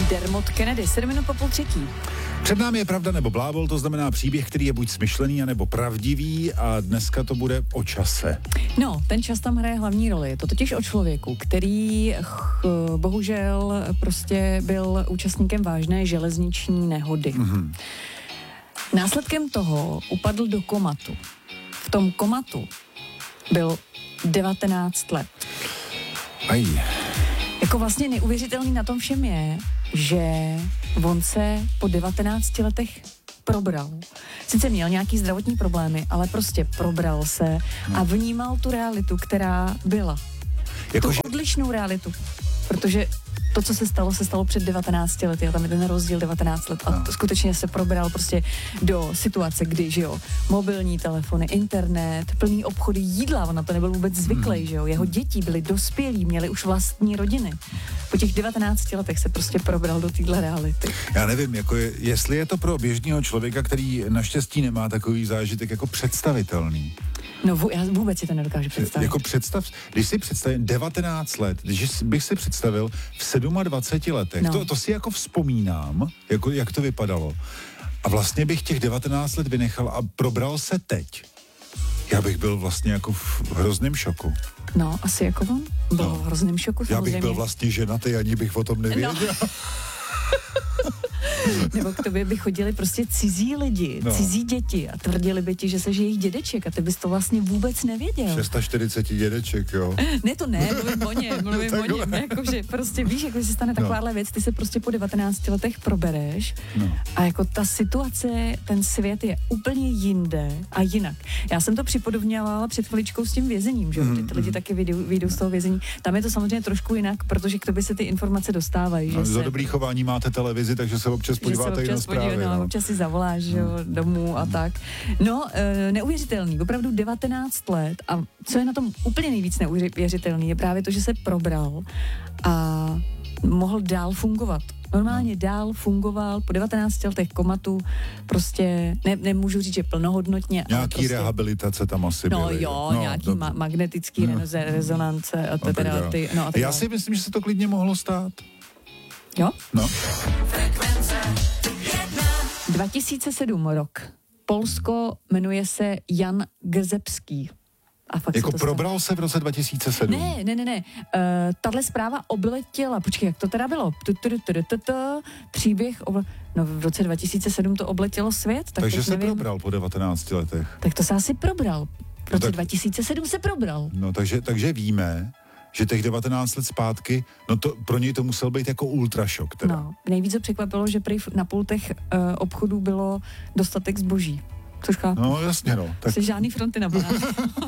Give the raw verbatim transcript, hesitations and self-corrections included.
Dermot Kennedy, sedm minut po půl třetí. Před námi je pravda nebo blábol, to znamená příběh, který je buď smyšlený, anebo pravdivý, a dneska to bude o čase. No, ten čas tam hraje hlavní roli. Je to totiž o člověku, který ch, bohužel prostě byl účastníkem vážné železniční nehody. Mm-hmm. Následkem toho upadl do komatu. V tom komatu byl devatenáct let. Aj. Jako vlastně neuvěřitelný na tom všem je, že on se po devatenácti letech probral. Sice měl nějaký zdravotní problémy, ale prostě probral se a vnímal tu realitu, která byla. Jako tu že... odlišnou realitu. Protože to, co se stalo, se stalo před devatenácti lety a tam je ten rozdíl devatenáct let a no. to skutečně se probral prostě do situace, kdy, že jo, mobilní telefony, internet, plný obchody jídla, on na to nebyl vůbec zvyklý, hmm. že jo, jeho děti byly dospělí, měli už vlastní rodiny. Po těch devatenácti letech se prostě probral do téhle reality. Já nevím, jako je, jestli je to pro běžného člověka, který naštěstí nemá takový zážitek, jako představitelný. No já vůbec si to nedokážu představit. Jako představ, když si představím devatenáct let, když bych si představil v dvaceti sedmi letech, no. to, to si jako vzpomínám, jako, jak to vypadalo. A vlastně bych těch devatenáct let vynechal a probral se teď. Já bych byl vlastně jako v hrozném šoku. No, asi jako on. Byl no. v hrozném šoku, samozřejmě. Já bych byl vlastně ženatý, ani bych o tom nevěděl. No. Nebo k tobě by chodili prostě cizí lidi, no. cizí děti a tvrdili by ti, že jsi jejich dědeček a ty bys to vlastně vůbec nevěděl. čtyřicet šest dědeček, jo. Ne, to ne, mluvím o něm, mluvím o něm, jakože prostě víš, jako se stane takováhle no. věc, ty se prostě po devatenácti letech probereš no. a jako ta situace, ten svět je úplně jinde a jinak. Já jsem to připodobňovala před chviličkou s tím vězením, že mm, ty lidi mm. taky vyjdou, vyjdou z toho vězení. Tam je to samozřejmě trošku jinak, protože k tobě se ty informace dostávají. No, že za se... dobrý chování máte televizi, takže se občas podíváte i na zprávy. Podívá, no, občas si zavoláš, že jo, domů a tak. No, e, neuvěřitelný, opravdu devatenáct let a co je na tom úplně nejvíc neuvěřitelný, je právě to, že se probral a mohl dál fungovat. Normálně no. dál fungoval, po devatenácti letech komatu, prostě, ne, nemůžu říct, že plnohodnotně. Nějaký prostě, rehabilitace tam asi no, byly. Jo, no nějaký ma- magnetický no. rezonance a teda ty, no a Já si myslím, že se to klidně mohlo stát. Jo? No. dva tisíce sedm rok. Polsko jmenuje se Jan Grzebský. A fakt jako se probral se v roce dva tisíce sedm? Ne, ne, ne, ne. Uh, tahle zpráva obletěla, počkej, jak to teda bylo? Příběh, oble... no v roce dva tisíce sedm to obletělo svět. Tak Takže se nevím. probral po devatenácti letech. Tak to se asi probral. V roce no tak, dva tisíce sedm se probral. No takže, takže víme, že těch devatenáct let zpátky, no to pro něj to musel být jako ultrašok teda. No, nejvíc ho překvapilo, že prý na pultech uh, obchodů bylo dostatek zboží. Což chápu. No jasně no. Tak... Se žádný fronty na banány.